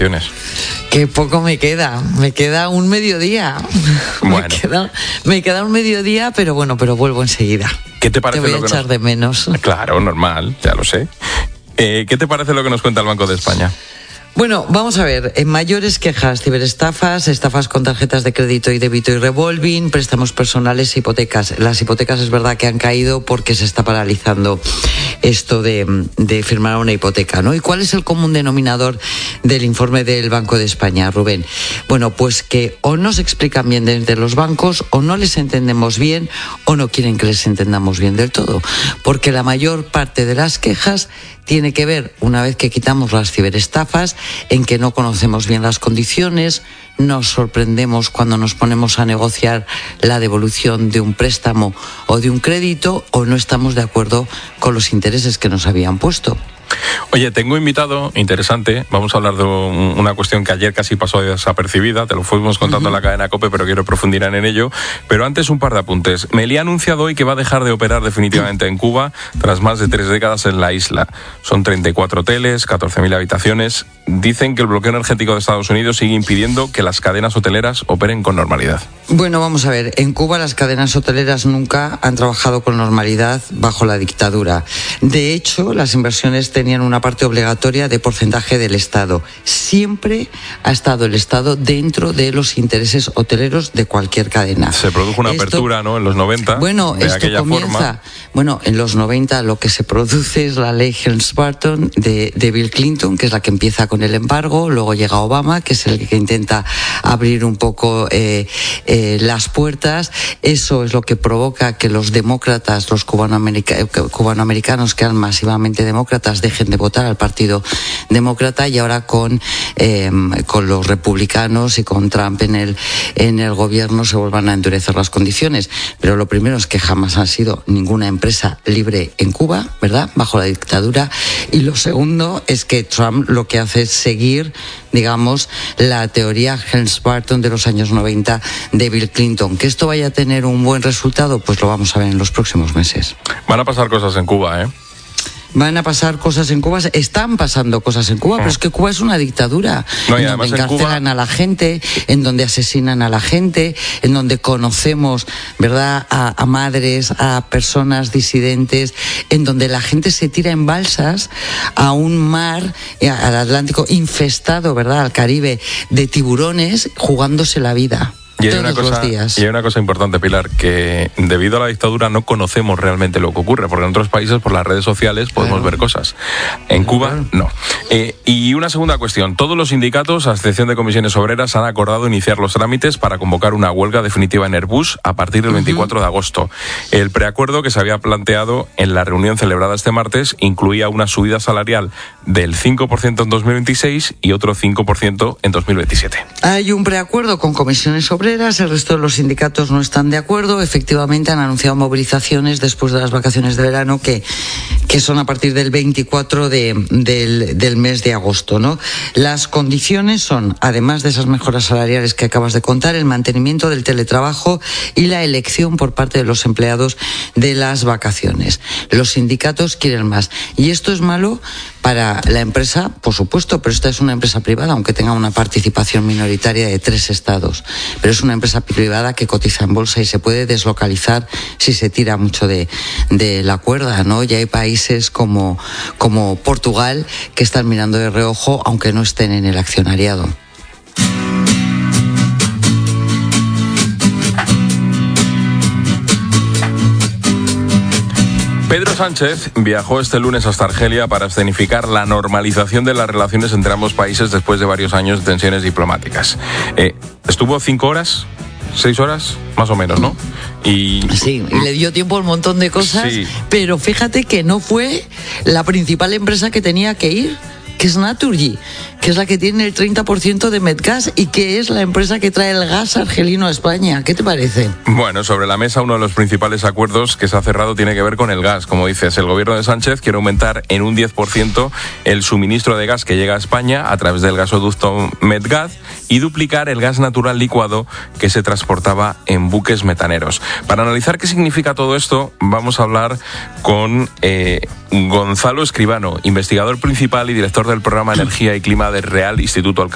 Que poco me queda un mediodía. Bueno. Me queda un mediodía, pero vuelvo enseguida. ¿Qué te parece? Te voy a echar de menos. Claro, normal, ya lo sé. ¿Qué te parece lo que nos cuenta el Banco de España? Bueno, vamos a ver, en mayores quejas, ciberestafas, estafas con tarjetas de crédito y débito y revolving, préstamos personales e hipotecas. Las hipotecas es verdad que han caído porque se está paralizando esto de firmar una hipoteca, ¿no? ¿Y cuál es el común denominador del informe del Banco de España, Rubén? Bueno, pues que o no se explican bien desde los bancos, o no les entendemos bien, o no quieren que les entendamos bien del todo. Porque la mayor parte de las quejas tiene que ver, una vez que quitamos las ciberestafas, en que no conocemos bien las condiciones, nos sorprendemos cuando nos ponemos a negociar la devolución de un préstamo o de un crédito, o no estamos de acuerdo con los intereses que nos habían puesto. Oye, tengo invitado interesante, vamos a hablar de una cuestión que ayer casi pasó desapercibida, te lo fuimos contando en la cadena COPE, pero quiero profundizar en ello. Pero antes un par de apuntes. Meli ha anunciado hoy que va a dejar de operar definitivamente en Cuba tras más de 3 décadas en la isla. Son 34 hoteles, 14.000 habitaciones. Dicen que el bloqueo energético de Estados Unidos sigue impidiendo que las cadenas hoteleras operen con normalidad. Bueno, vamos a ver, en Cuba las cadenas hoteleras nunca han trabajado con normalidad bajo la dictadura. De hecho, las inversiones tenían una parte obligatoria de porcentaje del Estado. Siempre ha estado el Estado dentro de los intereses hoteleros de cualquier cadena. Se produjo una apertura, ¿no?, en los 90. Bueno, de esto comienza. Forma. Bueno, en los 90 lo que se produce es la ley Helms-Burton de Bill Clinton, que es la que empieza con el embargo. Luego llega Obama, que es el que intenta abrir un poco las puertas. Eso es lo que provoca que los demócratas, los cubanoamericanos que eran masivamente demócratas, dejen de votar al Partido Demócrata, y ahora con los republicanos y con Trump en el gobierno se vuelvan a endurecer las condiciones. Pero lo primero es que jamás ha sido ninguna empresa libre en Cuba, ¿verdad?, bajo la dictadura. Y lo segundo es que Trump lo que hace es seguir, digamos, la teoría Helms-Burton de los años 90 de Bill Clinton. ¿Que esto vaya a tener un buen resultado? Pues lo vamos a ver en los próximos meses. Van a pasar cosas en Cuba, ¿eh? Van a pasar cosas en Cuba, están pasando cosas en Cuba, pero es que Cuba es una dictadura, no, y en donde encarcelan a la gente, en donde asesinan a la gente, en donde conocemos, ¿verdad?, a madres, a personas disidentes, en donde la gente se tira en balsas a un mar, al Atlántico, infestado, ¿verdad?, al Caribe, de tiburones, jugándose la vida. Y hay una cosa importante, Pilar, que debido a la dictadura no conocemos realmente lo que ocurre, porque en otros países por las redes sociales podemos ver cosas. En Cuba, no. Y una segunda cuestión. Todos los sindicatos, a excepción de comisiones obreras, han acordado iniciar los trámites para convocar una huelga definitiva en Airbus a partir del 24 de agosto. El preacuerdo que se había planteado en la reunión celebrada este martes incluía una subida salarial del 5% en 2026 y otro 5% en 2027. Hay un preacuerdo con comisiones obreras. El resto de los sindicatos no están de acuerdo. Efectivamente han anunciado movilizaciones después de las vacaciones de verano que son a partir del 24 del mes de agosto, ¿no? Las condiciones son, además de esas mejoras salariales que acabas de contar, el mantenimiento del teletrabajo y la elección por parte de los empleados de las vacaciones. Los sindicatos quieren más. Y esto es malo para la empresa, por supuesto, pero esta es una empresa privada, aunque tenga una participación minoritaria de 3 estados. Pero es una empresa privada que cotiza en bolsa y se puede deslocalizar si se tira mucho de la cuerda, ¿no? Ya hay países como Portugal que están mirando de reojo, aunque no estén en el accionariado. Pedro Sánchez viajó este lunes hasta Argelia para escenificar la normalización de las relaciones entre ambos países después de varios años de tensiones diplomáticas. Estuvo 5 horas, 6 horas, más o menos, ¿no? Sí, y le dio tiempo a un montón de cosas, sí. Pero fíjate que no fue la principal empresa que tenía que ir, que es Naturgy, que es la que tiene el 30% de Medgas y que es la empresa que trae el gas argelino a España. ¿Qué te parece? Bueno, sobre la mesa uno de los principales acuerdos que se ha cerrado tiene que ver con el gas. Como dices, el gobierno de Sánchez quiere aumentar en un 10% el suministro de gas que llega a España a través del gasoducto Medgaz y duplicar el gas natural licuado que se transportaba en buques metaneros. Para analizar qué significa todo esto, vamos a hablar con Gonzalo Escribano, investigador principal y director del programa Energía y Clima del Real Instituto Alcalá.